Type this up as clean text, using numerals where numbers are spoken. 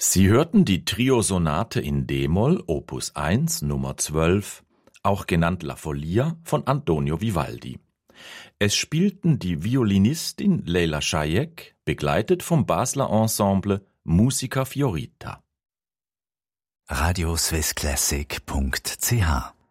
Sie hörten die Trio-Sonate in d-Moll, Opus 1, Nummer 12, auch genannt La Follia, von Antonio Vivaldi. Es spielten die Violinistin Leila Chayek, begleitet vom Basler Ensemble Musica Fiorita. radioswissclassic.ch